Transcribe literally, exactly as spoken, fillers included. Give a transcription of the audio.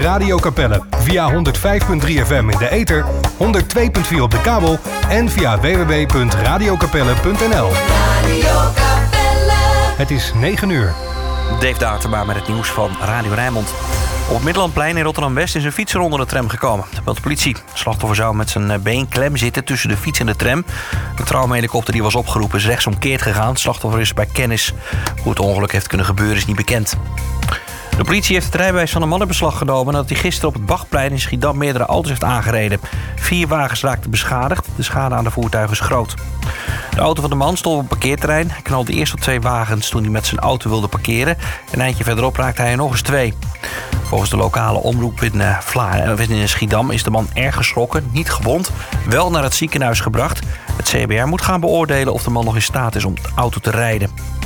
Radio Capelle. Via honderd vijf komma drie F M in de ether, honderd twee komma vier op de kabel en via w w w punt radio capelle punt n l. Radio Capelle. Het is negen uur. Dave Daterma met het nieuws van Radio Rijnmond. Op het Middellandplein in Rotterdam-West is een fietser onder de tram gekomen. Dat meldt de politie. Het slachtoffer zou met zijn been klem zitten tussen de fiets en de tram. De traumahelikopter die was opgeroepen is rechtsomkeerd gegaan. Het slachtoffer is bij kennis. Hoe het ongeluk heeft kunnen gebeuren is niet bekend. De politie heeft het rijbewijs van een man in beslag genomen nadat hij gisteren op het Bachplein in Schiedam meerdere auto's heeft aangereden. Vier wagens raakten beschadigd. De schade aan de voertuigen is groot. De auto van de man stond op een parkeerterrein. Hij knalde eerst op twee wagens toen hij met zijn auto wilde parkeren. Een eindje verderop raakte hij er nog eens twee. Volgens de lokale omroep in, uh, Vla- in Schiedam is de man erg geschrokken, niet gewond, wel naar het ziekenhuis gebracht. Het C B R moet gaan beoordelen of de man nog in staat is om de auto te rijden.